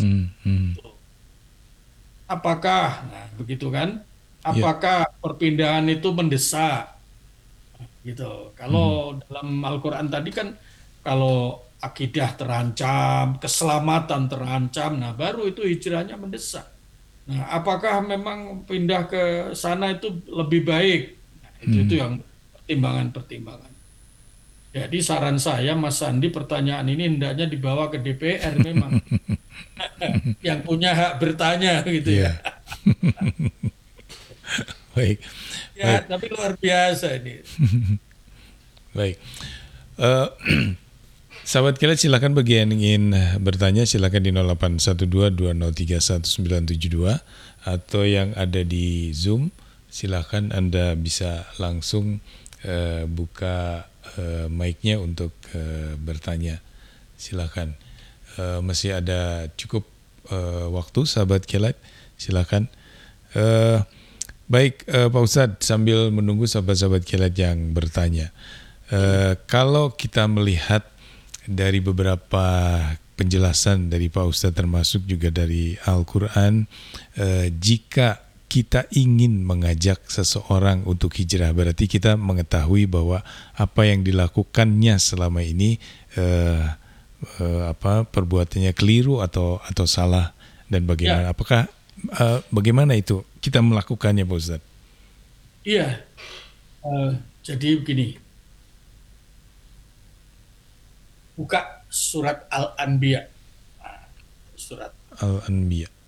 Hmm. Apakah, nah begitu kan? Ya. Apakah perpindahan itu mendesak? Gitu. Kalau Mhm. dalam Al-Quran tadi kan, kalau akidah terancam, keselamatan terancam, nah baru itu hijrahnya mendesak. Nah, apakah memang pindah ke sana itu lebih baik? Nah, itu Mhm. yang pertimbangan-pertimbangan. Jadi saran saya, Mas Sandi, pertanyaan ini hendaknya dibawa ke DPR memang, yang punya hak bertanya gitu ya. Iya. Baik, Ya, baik, tapi luar biasa ini. baik. Eh, Sahabat kilat silakan bagi yang ingin bertanya silakan di 0812203192 atau yang ada di Zoom silakan Anda bisa langsung buka mic-nya untuk bertanya. Silakan. Masih ada cukup waktu sahabat kilat. Silakan. Eh, Baik, Pak Ustadz, sambil menunggu sahabat-sahabat kilat yang bertanya, kalau kita melihat dari beberapa penjelasan dari Pak Ustadz termasuk juga dari Al-Quran, jika kita ingin mengajak seseorang untuk hijrah, berarti kita mengetahui bahwa apa yang dilakukannya selama ini perbuatannya keliru atau salah dan Ya, bagaimana? Apakah bagaimana itu kita melakukannya, Pak Ustadz? iya. Eh, jadi begini, buka surat Al-Anbiya. Nah, surat Al-Anbiya.